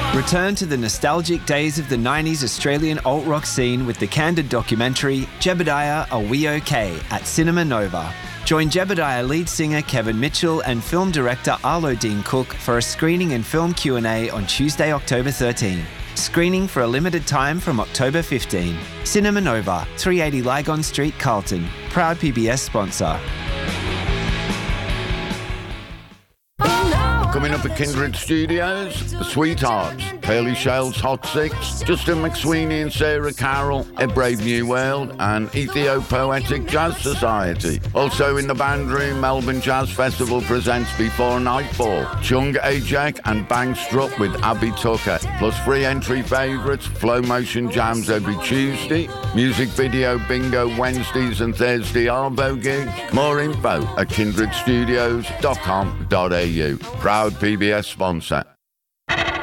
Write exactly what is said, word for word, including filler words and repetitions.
Return to the nostalgic days of the nineties Australian alt-rock scene with the candid documentary Jebediah Are We OK at Cinema Nova. Join Jebediah lead singer Kevin Mitchell and film director Arlo Dean Cook for a screening and film Q and A on Tuesday, October thirteenth. Screening for a limited time from October fifteenth. Cinema Nova, three eighty Lygon Street, Carlton. Proud P B S sponsor. Coming up at Kindred Studios, The Sweethearts, Pearly Shell's Hot Six, Justin McSweeney and Sarah Carroll, A Brave New World, and Ethiopoetic Jazz Society. Also in the band room, Melbourne Jazz Festival presents Before Nightfall, Chung Ajak and Bang Struck with Abby Tucker, plus free entry favourites, Flow Motion Jams every Tuesday, music video bingo Wednesdays and Thursday Arvo gigs. More info at kindred studios dot com dot a u. Proud P B S sponsor.